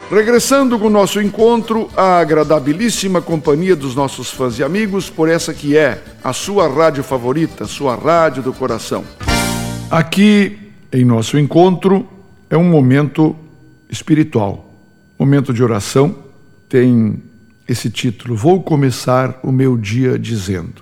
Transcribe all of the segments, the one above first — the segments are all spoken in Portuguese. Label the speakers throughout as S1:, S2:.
S1: Regressando com o nosso encontro, a agradabilíssima companhia dos nossos fãs e amigos, por essa que é a sua rádio favorita, sua rádio do coração. Aqui, em nosso encontro, é um momento espiritual, momento de oração. Tem esse título: Vou começar o meu dia dizendo.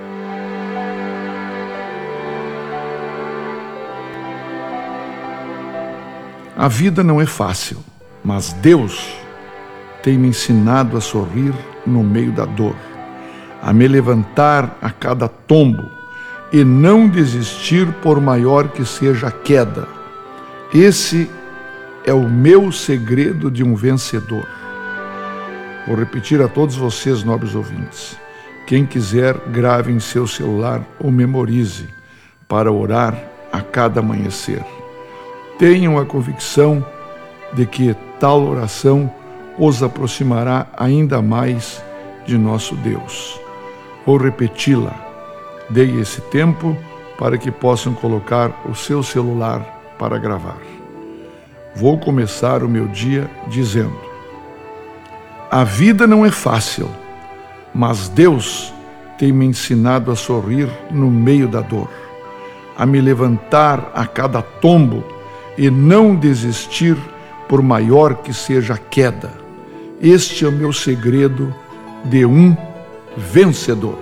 S1: A vida não é fácil, mas Deus tem me ensinado a sorrir no meio da dor, a me levantar a cada tombo e não desistir por maior que seja a queda. Esse é o meu segredo de um vencedor. Vou repetir a todos vocês, nobres ouvintes. Quem quiser, grave em seu celular ou memorize para orar a cada amanhecer. Tenham a convicção de que tal oração os aproximará ainda mais de nosso Deus. Vou repeti-la. Dei esse tempo para que possam colocar o seu celular para gravar. Vou começar o meu dia dizendo: a vida não é fácil, mas Deus tem me ensinado a sorrir no meio da dor, a me levantar a cada tombo e não desistir por maior que seja a queda. Este é o meu segredo de um vencedor.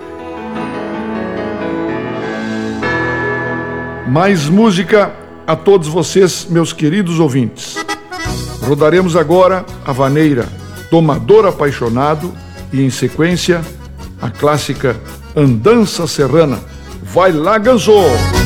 S1: Mais música a todos vocês, meus queridos ouvintes. Rodaremos agora a vaneira Tomador Apaixonado e, em sequência, a clássica Andança Serrana. Vai lá, Ganso!